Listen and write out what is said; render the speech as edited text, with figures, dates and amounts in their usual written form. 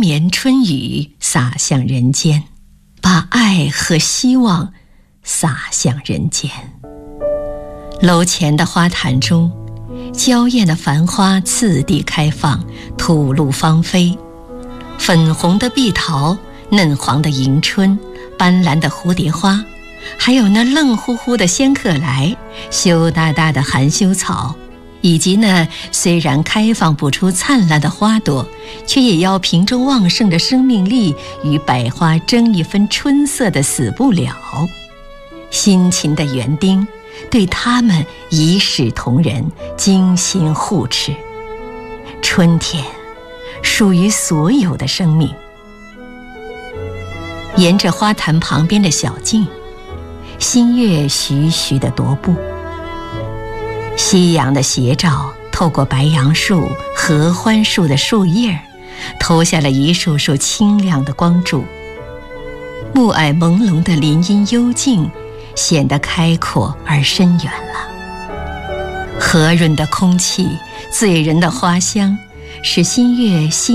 绵春雨洒向人间，把爱和希望洒向人间。楼前的花坛中，娇艳的繁花次第开放，吐露芳菲。粉红的碧桃，嫩黄的迎春，斑斓的蝴蝶花，还有那愣乎乎的仙客来，羞答答的含羞草，以及那虽然开放不出灿烂的花朵，却也要凭着旺盛的生命力与百花争一分春色的死不了。辛勤的园丁对他们一视同仁，精心护持。春天属于所有的生命。沿着花坛旁边的小径，新月徐徐地踱步，夕阳的斜照透过白杨树、合欢树的树叶，投下了一束束清亮的光柱。暮霭朦胧的林荫幽静显得开阔而深远了。和润的空气，醉人的花香，使新月